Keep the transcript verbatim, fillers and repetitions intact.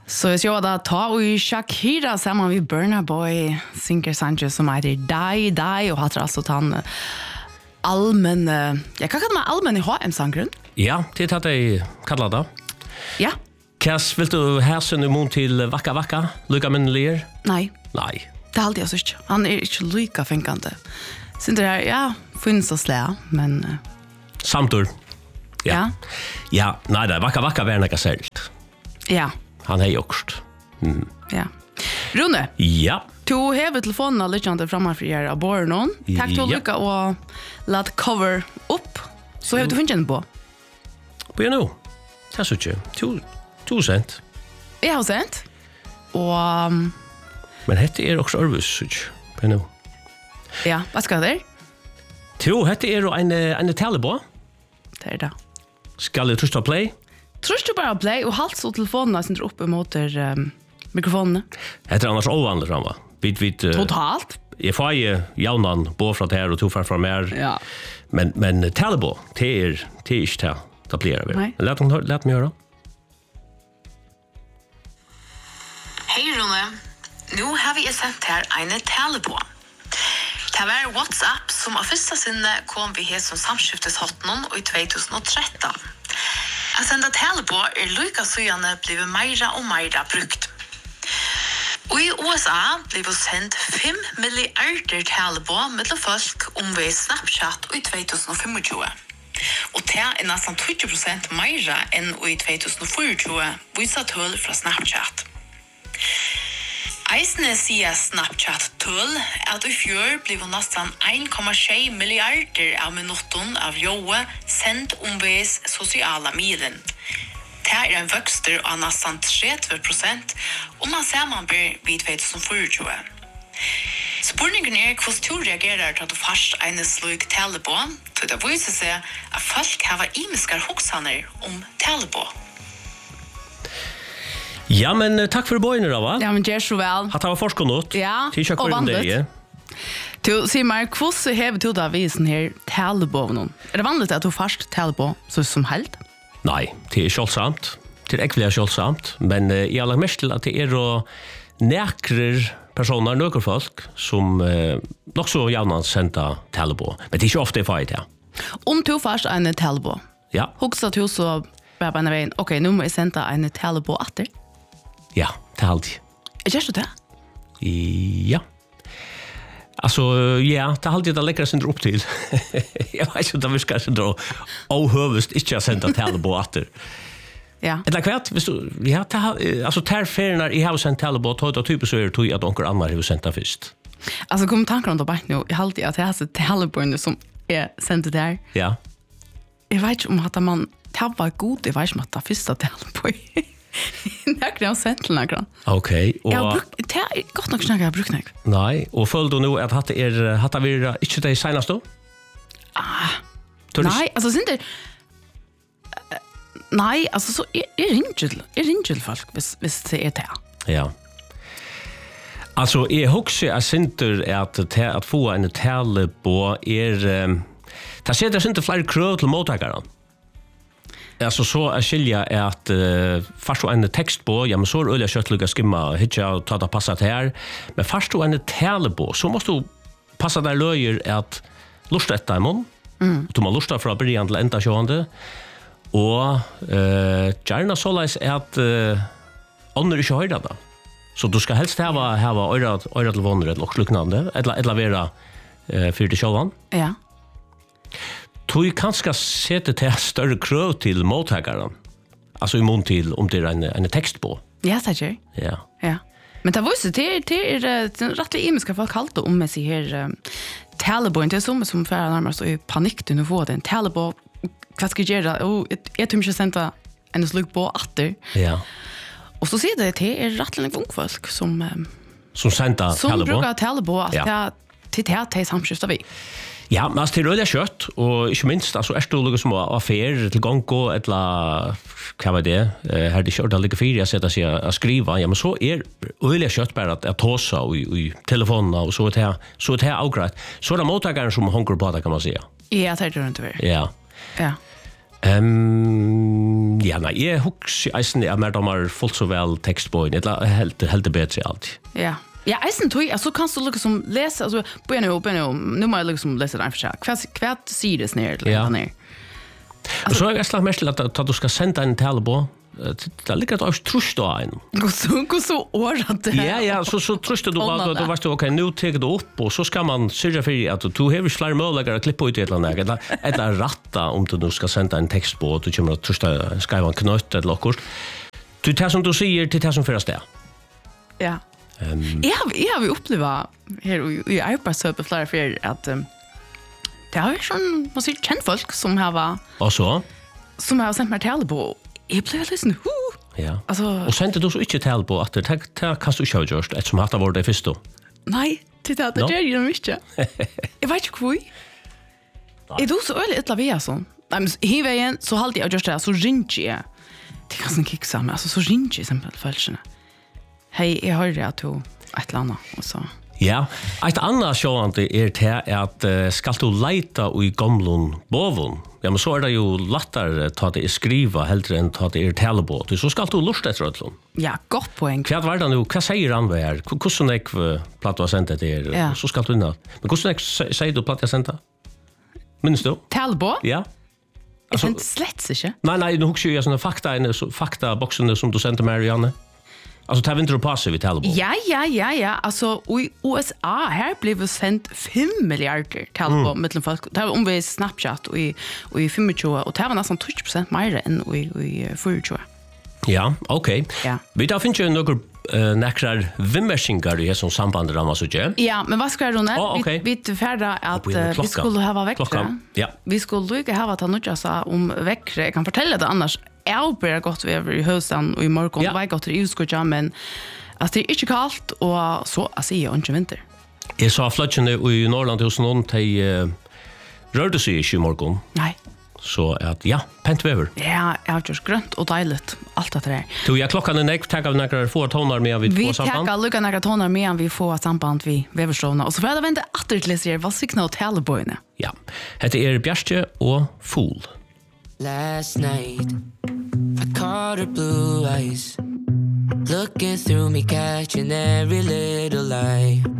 Så jag ska då ta och Shakira samman med Burna Boy, Singer Sanchez som heter Die Die och har alltså han allmän, jag kan kalla mig allmän i H M-sangren. Ja, det är det kallar det. Ja. Kas vill du häsen i mun till Vacka Vacka? Luka Minlier? Nej. Nej. Det är alltid jag så han är inte lika fänkande. Så det här, ja, finns att slä, men... Samtur. Ja. Ja. Ja, nej, det Vacka Vacka var något särskilt. Ja. Han är också. Mm. Ja. Rune. Ja. Du har telefonen lite framför er av borren. Tack till Luka och låt cover upp. Så har du funnit en på. På jag nu. Det är så inte. Du, du sent. Jag har sent. Och... Um, Men hette är också Örvus. På nu. Ja, vad ska det? Jo, hette är en, en talebo. Det är det. Skal du trusta play? Trust du bara play och halt så telefonen som drar upp emot um, mikrofonen. Det är annars ovanligt fram va. Vid vid uh, Totalt. Jag får ju jaunan bo från här och tog fram från mer. Ja. Men men talebo, det är det är inte det blir det. Låt dem låt mig höra. Hej Rune. Nu har vi sett här en talebo. Det var WhatsApp som av första sinne kom vi här som samskifteshotten i tjugohundratretton. Att sända talebo är lika så gärna blivit mera och mera brukt. Och i U S A blev det sendt fem miljarder talebo med folk om vi Snapchat i tjugohundrafemtio. Och det är nästan tjugo procent mera än i tjugohundrafyrtio visar tull från Snapchat. Eisne sier Snapchat tull at i fjør blev nästan en komma sju miljarder av minutten av joe sendt omveis sociala medier. Det er en vøkster av nästan trettio procent om man ser man blir vid tjugohundrafyrtio. Spurningen er hvordan du reagerer til at du først en slik talebo, til det viser seg at folk har imiskar hoksaner om talebo. Ja, men uh, tack för bojen då va? Ja, men gör så väl. Att ha forskonot. Ja, och och vanligt. Du, säg mig, hur har du då visen här talebo någon? Är det vanligt att du först talebo så som helt? Nej, det är kjolsamt. Det är äckligt kjolsamt. Men uh, jag har lagt mest till att det är då näkrer personer, några folk, som uh, också gärna sända talebo. Men det är inte ofta i fight, ja. Om du först en talebo. Ja. Hugsa du så bara på en väg, okej, nu må jag sända en talebo åter. Ja, det är alltid. Gör du det? Ja. Alltså, ja, det är alltid det läckra sin upp till. Jag vet inte om vi ska dra ohövust inte ha sända talebo åter. Ja. Eller kvart, visst du, ja, alltså tärfernar i har sänt talebo tog typ så är det att onkel Anna har sänt först. Alltså kom tankar om det bara nu. Jag alltid att jag har sett talebo som är sänt där. Ja. Jag vet inte om att man tabbar god, jag vet inte om att det första talebo. Näkra har sent till näkra. Okej. Och jag bruk det är gott nog snacka jag bruk näkra. Nej, och föll du nu att hade er hade vi inte det senast då? Ah. Nej, alltså synd det. Nej, alltså så är är ringel. Är ringel folk vis vis det är det. Ja. Alltså är också är synter att att få en tale på är det sätter inte fler kröt till mottagaren. Alltså så är skilja är att uh, fast du en text på, ja men så är öliga köttluga skimma hitcha och ta det passat här. Men fast du en talebo så måste du passa där löjer att lusta ett imon. Mm. Du måste lusta från början till ända sjönde. Och eh gärna så läs är att uh, andra inte höra det. Så du ska helst ha ha öra öra till vandra eller sluknande eller eller vara eh för det självan. Ja. Du kanske sätta till större krav till mottagaren. Alltså i mån till om det är en, en text på. Ja, det är Ja. Ja. Men det var så det det är rätt imiska folk kallt om med sig här talebo inte som som för närmast i panik du nu får den talebo vad ska jag göra? Och jag tror inte sända en slug på åter. Ja. Och så ser det det är rättligen ung folk som som sända som talebo. brukar talebo att ja. det till det till samskiftar vi. Ja, men det är röda kött och inte minst alltså är det något som affär till gång och eller vad var det? Här det körde lite fyra sätta sig att skriva. Ja, men så är röda kött bara att att tossa och i telefonen och så det här så det här avgrätt. Så är det mottagaren som hänger på det kan man säga. Ja, det är det inte. Ja. Ja. Um, ja, nei, jeg husker eisen jeg mer de har fått så vel tekstbøyen, eller helt, helt bedre alltid. Ja. Ja, eisen tog, alltså kan du liksom läsa, alltså börja nu, börja nu, nu må jag liksom läsa den för sig. Vad vad säger det ner eller Ja. ner? Och så har jag slagit mest till att, att du ska sända en talbo, det ligger att också trus då en. Gå så gå så årat det. Ja, ja, så så trustar du bara då varst du okej, nu tar du upp och så ska man sörja för att du har flera möjligheter att klippa ut ett eller annat eller eller ratta om du nu ska sända en text på och du kommer att trusta skriva en knött eller något. Du tar som du säger till det som första. Ja. Ehm Jag har jag har upplevt här i arbetshöp flera för att um, det har ju sån man ser känt folk som har var och så som har sett mig till på. Jag blev liksom hu. ja. Alltså Och sände du så inte tal på att det det kan du köra just ett som hade varit det första. nej, titta det No? gör ju mycket. Jag vet inte hur. Är du så öle ett lavia så? Nej, men i vägen så halt jag just det så ringe jag. Det kan inte kicka med alltså så ringe i exempel fälsarna. Hej, jag hörde att du ett landa och så. Ja, ett annat sjående är det att uh, skal du leita i gamlun bovun. Ja, men så är det ju lättare ta det skriva hellre än ta det er talbo. Så skal du lusta efter öllum. Ja, gott poäng. Vad var det nu? Vad säger han vad är? Hur så nek platta var sendt det Ja. så skal du inna. Men hur så nek säger du platta senta? Minns du? Talbo? Ja. Alltså inte släts inte. Nej, nej, nu husker jag såna fakta inne så fakta boxen som du sände Marianne. Alltså tar vi inte på sig vid talbo. Ja, ja, ja, ja. Alltså i U S A här blev det sendt fem miljarder talbo mm. mellan folk. Det var om vi Snapchat och i och i tjugofem och det var nästan tjugo procent mer än i i fyrtio. Ja, okej. Ja. Vi där finns ju några uh, näkrar vimmersingar i som samband ramar så ju. Ja, men vad ska jag då? Oh, okay. Vi vi färda att Och på en uh, vi klocka. skulle ha väckre. Klockan, ja. Vi skulle lycka ha att han sa om väckre. Jag kan fortälla det annars. Jag börjar gott vi över i hösten och i morgon. Ja. Det var gott i utskottet, men alltså det är inte kallt och så alltså är inte vinter. Jag sa flatchen i Norrland hos någon till uh, rörde sig i morgon. Nej. Så att ja, pent väver. Ja, jag har gjort grönt och dejligt. Allt det där. Du jag klockan är näck tagga några få toner med vi Vi får samband. tackar lucka några toner med vi får samband vi väverstråna. Och så får jag vänta åter till sig vad signa och talboyne. Ja. Hette är Bjärste och Fool. Last night, I caught her blue eyes, looking through me, catching every little lie.